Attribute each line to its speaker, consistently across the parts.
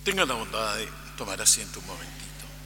Speaker 1: Tengan la bondad de tomar asiento un momentito.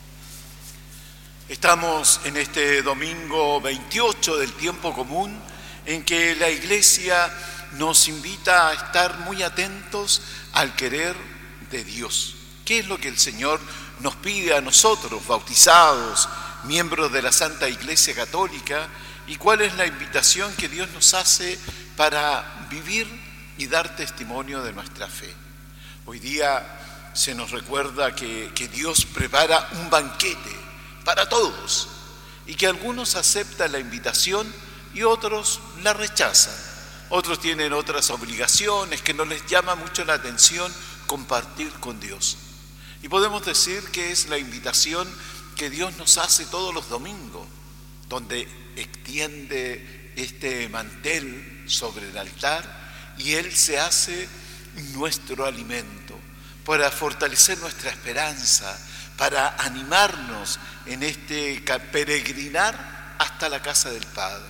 Speaker 1: Estamos en este domingo 28 del tiempo común, en que la Iglesia nos invita a estar muy atentos al querer de Dios. ¿Qué es lo que el Señor nos pide a nosotros, bautizados, miembros de la Santa Iglesia Católica? ¿Y cuál es la invitación que Dios nos hace para vivir y dar testimonio de nuestra fe? Hoy día se nos recuerda que Dios prepara un banquete para todos y que algunos aceptan la invitación y otros la rechazan. Otros tienen otras obligaciones que no les llama mucho la atención compartir con Dios. Y podemos decir que es la invitación que Dios nos hace todos los domingos, donde extiende este mantel sobre el altar y Él se hace nuestro alimento para fortalecer nuestra esperanza, para animarnos en este peregrinar hasta la casa del Padre.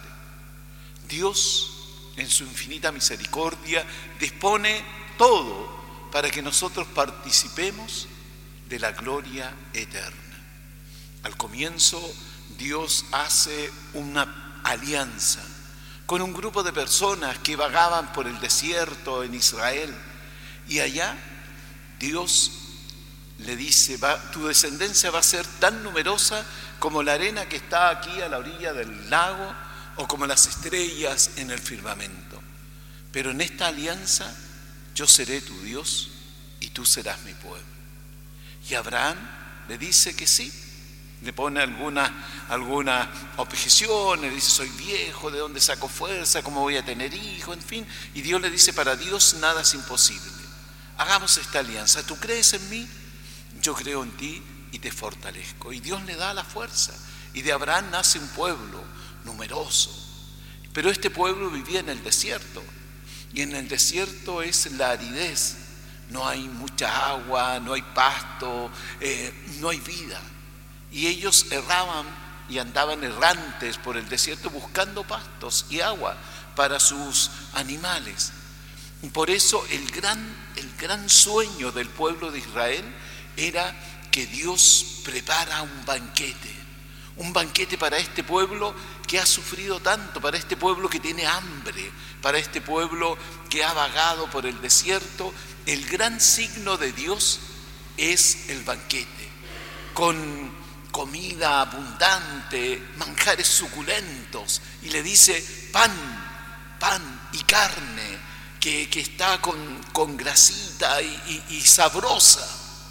Speaker 1: Dios, en su infinita misericordia, dispone todo para que nosotros participemos de la gloria eterna. Al comienzo, Dios hace una alianza con un grupo de personas que vagaban por el desierto en Israel, y allá Dios le dice: tu descendencia va a ser tan numerosa como la arena que está aquí a la orilla del lago o como las estrellas en el firmamento. Pero en esta alianza yo seré tu Dios y tú serás mi pueblo. Y Abraham le dice que sí. Le pone alguna objeción, le dice: soy viejo, ¿de dónde saco fuerza? ¿Cómo voy a tener hijo? En fin, y Dios le dice: para Dios nada es imposible. Hagamos esta alianza. ¿Tú crees en mí? Yo creo en ti y te fortalezco. Y Dios le da la fuerza. Y de Abraham nace un pueblo numeroso. Pero este pueblo vivía en el desierto. Y en el desierto es la aridez. No hay mucha agua, no hay pasto, no hay vida. Y ellos erraban y andaban errantes por el desierto buscando pastos y agua para sus animales. Y por eso el gran sueño del pueblo de Israel era que Dios prepara un banquete para este pueblo que ha sufrido tanto, para este pueblo que tiene hambre, para este pueblo que ha vagado por el desierto. El gran signo de Dios es el banquete, con comida abundante, manjares suculentos, y le dice: pan y carne que está con grasita y sabrosa.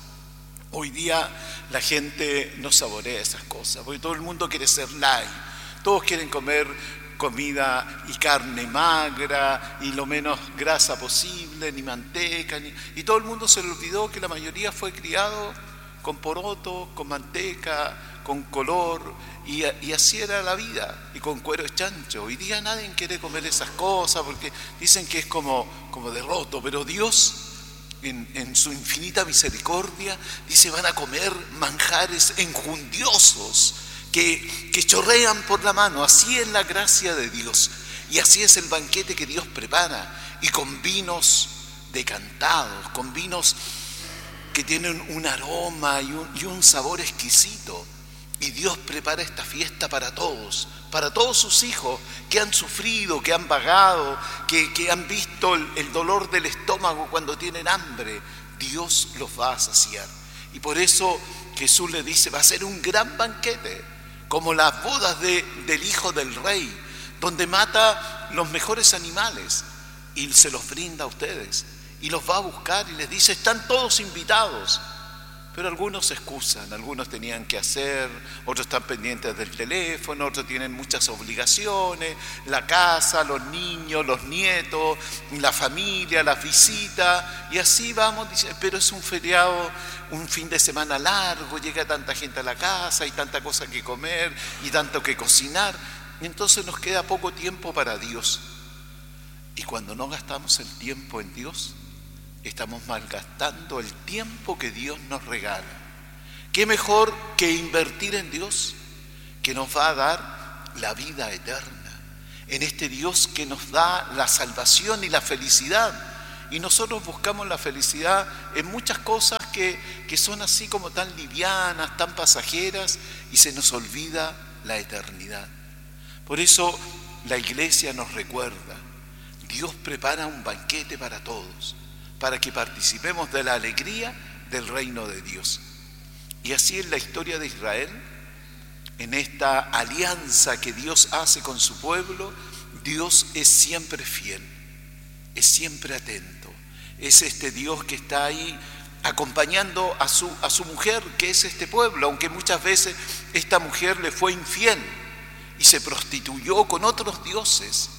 Speaker 1: Hoy día la gente no saborea esas cosas, porque todo el mundo quiere ser light, todos quieren comer comida y carne magra y lo menos grasa posible, ni manteca, y todo el mundo se le olvidó que la mayoría fue criado con poroto, con manteca, con color, y así era la vida, y con cuero de chancho. Hoy día nadie quiere comer esas cosas porque dicen que es como derroto, pero Dios en su infinita misericordia dice: van a comer manjares enjundiosos que chorrean por la mano. Así es la gracia de Dios, y así es el banquete que Dios prepara, y con vinos decantados, con vinos que tienen un aroma y un sabor exquisito. Y Dios prepara esta fiesta para todos sus hijos que han sufrido, que han vagado, que han visto el dolor del estómago cuando tienen hambre. Dios los va a saciar. Y por eso Jesús le dice: va a ser un gran banquete, como las bodas del hijo del rey, donde mata los mejores animales y se los brinda a ustedes. Y los va a buscar y les dice: están todos invitados. Pero algunos se excusan, algunos tenían que hacer, otros están pendientes del teléfono, otros tienen muchas obligaciones, la casa, los niños, los nietos, la familia, las visitas, y así vamos diciendo: pero es un feriado, un fin de semana largo, llega tanta gente a la casa, hay tanta cosa que comer y tanto que cocinar, y entonces nos queda poco tiempo para Dios. Y cuando no gastamos el tiempo en Dios, estamos malgastando el tiempo que Dios nos regala. ¿Qué mejor que invertir en Dios, que nos va a dar la vida eterna? En este Dios que nos da la salvación y la felicidad. Y nosotros buscamos la felicidad en muchas cosas que son así como tan livianas, tan pasajeras, y se nos olvida la eternidad. Por eso la iglesia nos recuerda, Dios prepara un banquete para todos, para que participemos de la alegría del reino de Dios. Y así en la historia de Israel, en esta alianza que Dios hace con su pueblo, Dios es siempre fiel, es siempre atento. Es este Dios que está ahí acompañando a su mujer, que es este pueblo, aunque muchas veces esta mujer le fue infiel y se prostituyó con otros dioses.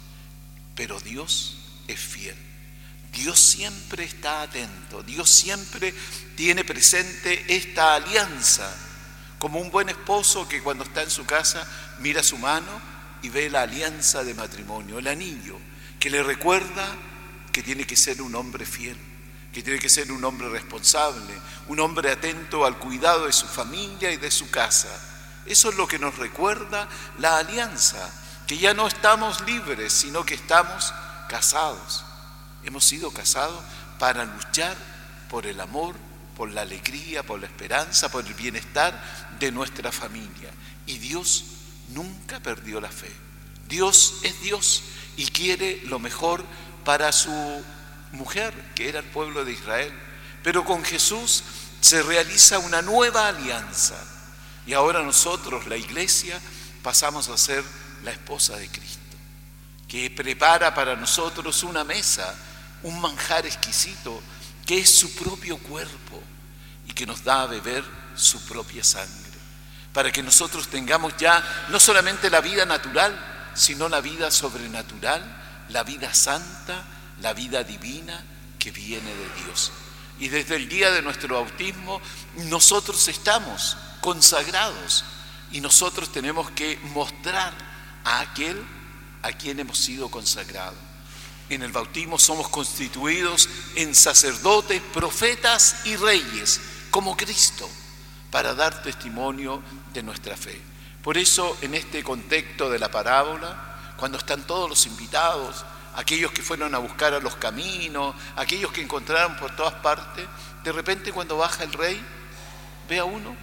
Speaker 1: Pero Dios es fiel. Dios siempre está atento, Dios siempre tiene presente esta alianza, como un buen esposo que cuando está en su casa mira su mano y ve la alianza de matrimonio, el anillo, que le recuerda que tiene que ser un hombre fiel, que tiene que ser un hombre responsable, un hombre atento al cuidado de su familia y de su casa. Eso es lo que nos recuerda la alianza, que ya no estamos libres, sino que estamos casados. Hemos sido casados para luchar por el amor, por la alegría, por la esperanza, por el bienestar de nuestra familia. Y Dios nunca perdió la fe. Dios es Dios y quiere lo mejor para su mujer, que era el pueblo de Israel. Pero con Jesús se realiza una nueva alianza. Y ahora nosotros, la iglesia, pasamos a ser la esposa de Cristo, que prepara para nosotros una mesa, un manjar exquisito, que es su propio cuerpo y que nos da a beber su propia sangre, para que nosotros tengamos ya no solamente la vida natural, sino la vida sobrenatural, la vida santa, la vida divina que viene de Dios. Y desde el día de nuestro bautismo nosotros estamos consagrados y nosotros tenemos que mostrar a aquel a quien hemos sido consagrados. En el bautismo somos constituidos en sacerdotes, profetas y reyes, como Cristo, para dar testimonio de nuestra fe. Por eso, en este contexto de la parábola, cuando están todos los invitados, aquellos que fueron a buscar a los caminos, aquellos que encontraron por todas partes, de repente cuando baja el rey, ve a uno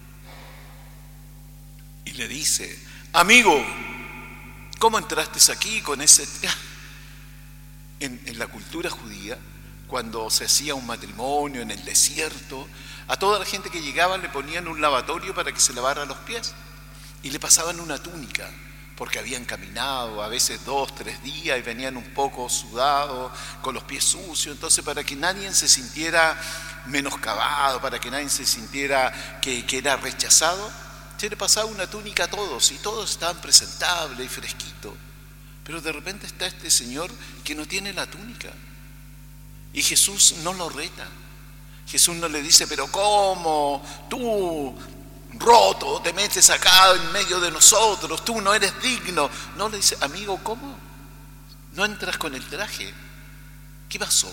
Speaker 1: y le dice: amigo, ¿cómo entraste aquí con ese...? En la cultura judía, cuando se hacía un matrimonio en el desierto, a toda la gente que llegaba le ponían un lavatorio para que se lavara los pies y le pasaban una túnica, porque habían caminado a veces 2, 3 días y venían un poco sudados, con los pies sucios. Entonces, para que nadie se sintiera menoscabado, para que nadie se sintiera que era rechazado, se le pasaba una túnica a todos y todos estaban presentables y fresquitos. Pero de repente está este señor que no tiene la túnica y Jesús no lo reta. Jesús no le dice: pero ¿cómo tú, roto, te metes acá en medio de nosotros? Tú no eres digno. No, le dice: amigo, ¿cómo? ¿No entras con el traje? ¿Qué pasó?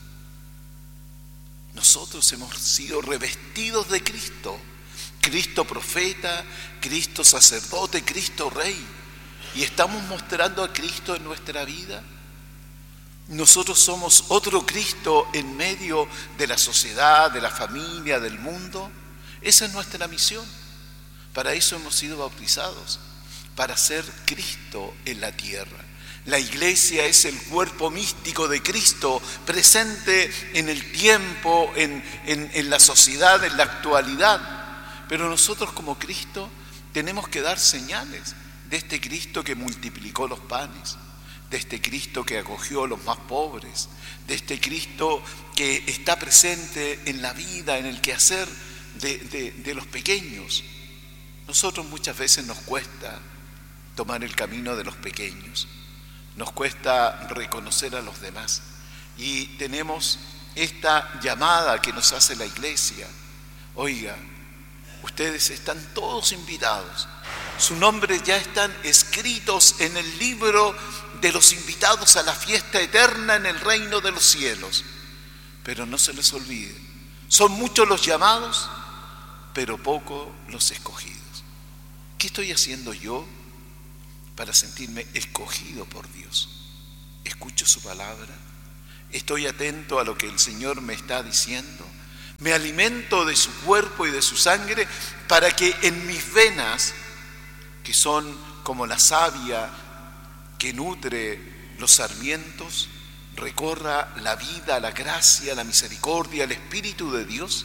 Speaker 1: Nosotros hemos sido revestidos de Cristo. Cristo profeta, Cristo sacerdote, Cristo rey. Y estamos mostrando a Cristo en nuestra vida. Nosotros somos otro Cristo en medio de la sociedad, de la familia, del mundo. Esa es nuestra misión. Para eso hemos sido bautizados, para ser Cristo en la tierra. La iglesia es el cuerpo místico de Cristo, presente en el tiempo, en la sociedad, en la actualidad. Pero nosotros como Cristo tenemos que dar señales de este Cristo que multiplicó los panes, de este Cristo que acogió a los más pobres, de este Cristo que está presente en la vida, en el quehacer de los pequeños. Nosotros muchas veces nos cuesta tomar el camino de los pequeños, nos cuesta reconocer a los demás y tenemos esta llamada que nos hace la iglesia: oiga, ustedes están todos invitados. Sus nombres ya están escritos en el libro de los invitados a la fiesta eterna en el reino de los cielos. Pero no se les olvide, son muchos los llamados, pero pocos los escogidos. ¿Qué estoy haciendo yo para sentirme escogido por Dios? ¿Escucho su palabra? ¿Estoy atento a lo que el Señor me está diciendo? Me alimento de su cuerpo y de su sangre para que en mis venas, que son como la savia que nutre los sarmientos, recorra la vida, la gracia, la misericordia, el Espíritu de Dios.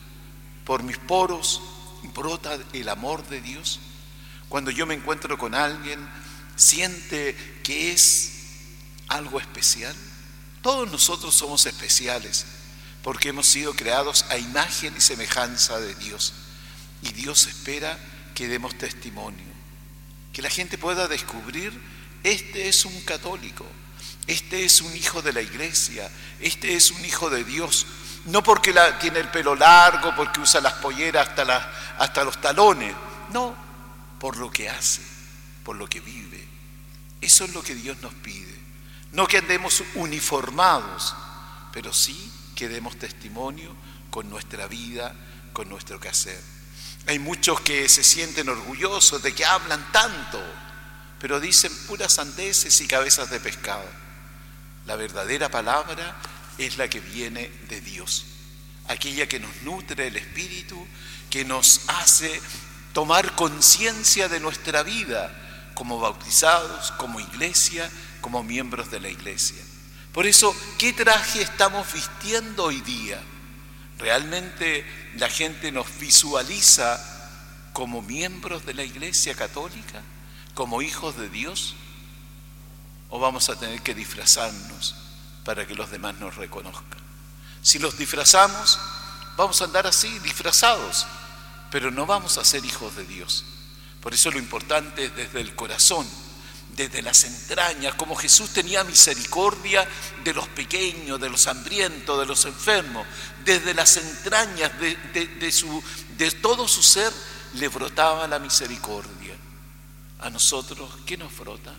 Speaker 1: Por mis poros brota el amor de Dios. Cuando yo me encuentro con alguien, siente que es algo especial. Todos nosotros somos especiales porque hemos sido creados a imagen y semejanza de Dios. Y Dios espera que demos testimonio, que la gente pueda descubrir: este es un católico, este es un hijo de la iglesia, este es un hijo de Dios. No porque tiene el pelo largo, porque usa las polleras hasta los talones. No, por lo que hace, por lo que vive. Eso es lo que Dios nos pide. No que andemos uniformados, pero sí que demos testimonio con nuestra vida, con nuestro quehacer. Hay muchos que se sienten orgullosos de que hablan tanto, pero dicen puras sandeces y cabezas de pescado. La verdadera palabra es la que viene de Dios, aquella que nos nutre el Espíritu, que nos hace tomar conciencia de nuestra vida como bautizados, como iglesia, como miembros de la iglesia. Por eso, ¿qué traje estamos vistiendo hoy día? ¿Realmente la gente nos visualiza como miembros de la Iglesia Católica, como hijos de Dios? ¿O vamos a tener que disfrazarnos para que los demás nos reconozcan? Si los disfrazamos, vamos a andar así, disfrazados, pero no vamos a ser hijos de Dios. Por eso lo importante es desde el corazón, desde las entrañas, como Jesús tenía misericordia de los pequeños, de los hambrientos, de los enfermos, desde las entrañas de todo su ser le brotaba la misericordia. A nosotros, ¿qué nos brota?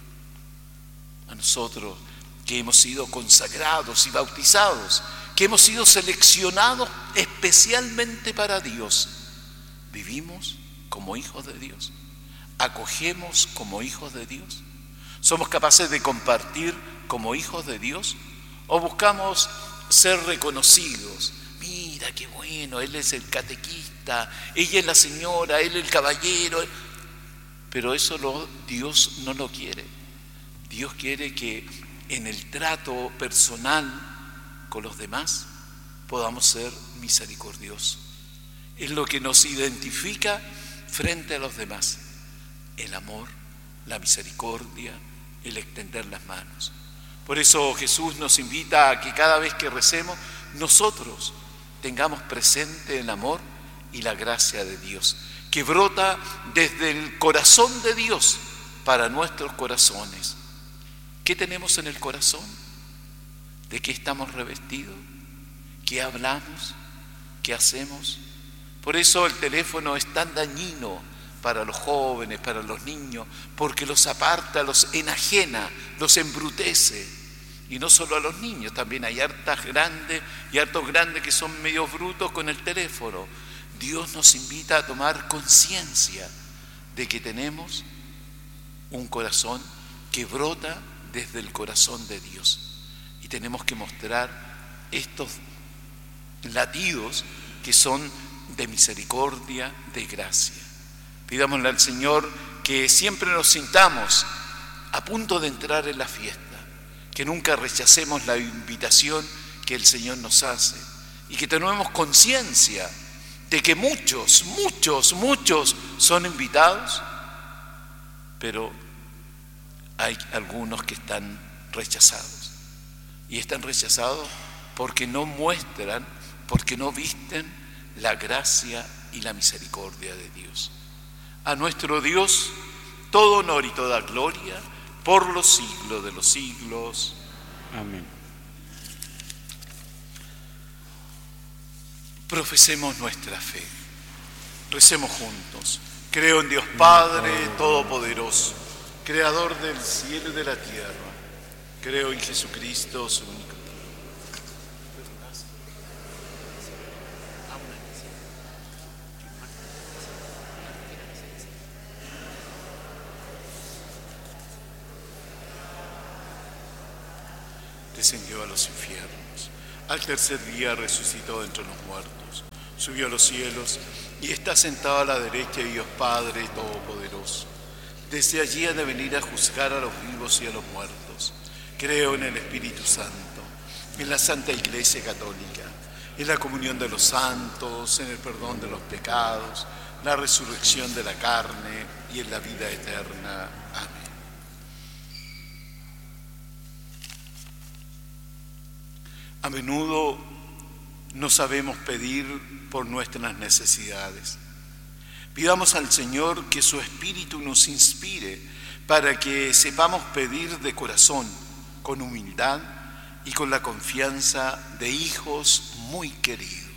Speaker 1: A nosotros que hemos sido consagrados y bautizados, que hemos sido seleccionados especialmente para Dios, ¿vivimos como hijos de Dios? ¿Acogemos como hijos de Dios? ¿Somos capaces de compartir como hijos de Dios? ¿O buscamos ser reconocidos? Mira qué bueno, él es el catequista, ella es la señora, él el caballero. Pero eso Dios no lo quiere. Dios quiere que en el trato personal con los demás podamos ser misericordiosos. Es lo que nos identifica frente a los demás: el amor, la misericordia, el extender las manos. Por eso Jesús nos invita a que cada vez que recemos, nosotros tengamos presente el amor y la gracia de Dios, que brota desde el corazón de Dios para nuestros corazones. ¿Qué tenemos en el corazón? ¿De qué estamos revestidos? ¿Qué hablamos? ¿Qué hacemos? Por eso el teléfono es tan dañino para los jóvenes, para los niños, porque los aparta, los enajena, los embrutece. Y no solo a los niños, también hay hartas grandes y hartos grandes que son medios brutos con el teléfono. Dios nos invita a tomar conciencia de que tenemos un corazón que brota desde el corazón de Dios. Y tenemos que mostrar estos latidos que son de misericordia, de gracia. Pidámosle al Señor que siempre nos sintamos a punto de entrar en la fiesta, que nunca rechacemos la invitación que el Señor nos hace y que tenemos conciencia de que muchos son invitados, pero hay algunos que están rechazados. Y están rechazados porque no muestran, porque no visten la gracia y la misericordia de Dios. A nuestro Dios, todo honor y toda gloria, por los siglos de los siglos.
Speaker 2: Amén.
Speaker 1: Profesemos nuestra fe. Recemos juntos. Creo en Dios Padre Todopoderoso, Creador del cielo y de la tierra. Creo en Jesucristo, su único Hijo. Descendió a los infiernos, Al tercer día resucitó entre los muertos, subió a los cielos y está sentado a la derecha de Dios Padre Todopoderoso. Desde allí ha de venir a juzgar a los vivos y a los muertos. Creo en el Espíritu Santo, en la Santa Iglesia Católica, en la comunión de los santos, en el perdón de los pecados, la resurrección de la carne y en la vida eterna. Amén. A menudo no sabemos pedir por nuestras necesidades. Pidamos al Señor que su Espíritu nos inspire para que sepamos pedir de corazón, con humildad y con la confianza de hijos muy queridos.